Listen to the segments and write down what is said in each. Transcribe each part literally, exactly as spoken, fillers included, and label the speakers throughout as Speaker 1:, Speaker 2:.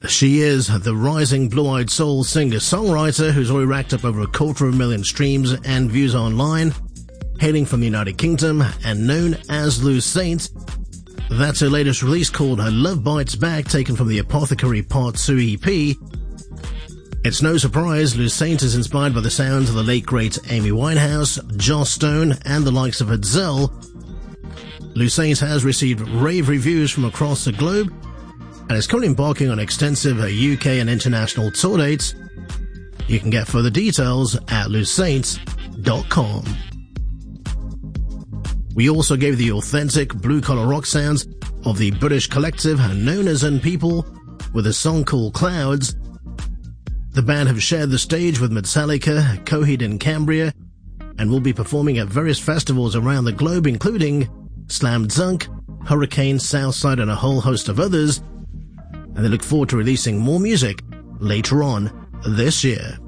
Speaker 1: She is the rising blue-eyed soul singer-songwriter who's already racked up over a quarter of a million streams and views online, hailing from the United Kingdom and known as Lou Saint. That's her latest release called Her Love Bites Back, taken from the Apothecary Part two E P. It's no surprise Lou Saint is inspired by the sounds of the late great Amy Winehouse, Joss Stone and the likes of Adele. Lou Saint has received rave reviews from across the globe and is currently embarking on extensive U K and international tour dates. You can get further details at lou saint dot com. We also gave the authentic blue-collar rock sounds of the British collective known as Unpeople with a song called Clouds. The band have shared the stage with Metallica, Coheed and Cambria, and will be performing at various festivals around the globe, including Slam Dunk, Hurricane, Southside, and a whole host of others, and they look forward to releasing more music later on this year.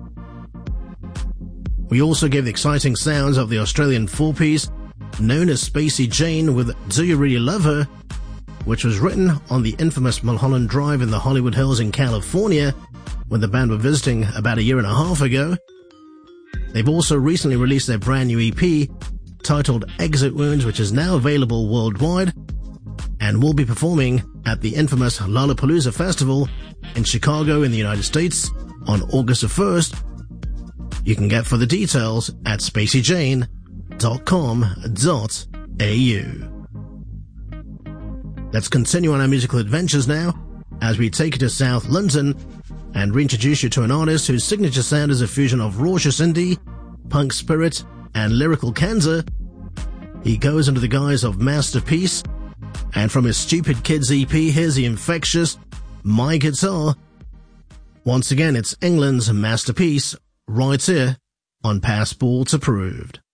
Speaker 1: We also gave the exciting sounds of the Australian four-piece known as Spacey Jane with Do You Really Love Her, which was written on the infamous Mulholland Drive in the Hollywood Hills in California when the band were visiting about a year and a half ago. They've also recently released their brand new E P titled Exit Wounds, which is now available worldwide and will be performing at the infamous Lollapalooza Festival in Chicago in the United States on August the first. You can get further details at spacey jane dot com dot a u. Let's continue on our musical adventures now as we take you to South London and reintroduce you to an artist whose signature sound is a fusion of raucous indie, punk spirit, and lyrical candor. He goes under the guise of Masterpiece, and from his Stupid Kids E P, here's the infectious My Guitar. Once again, it's England's Masterpiece, right here on Passport Approved.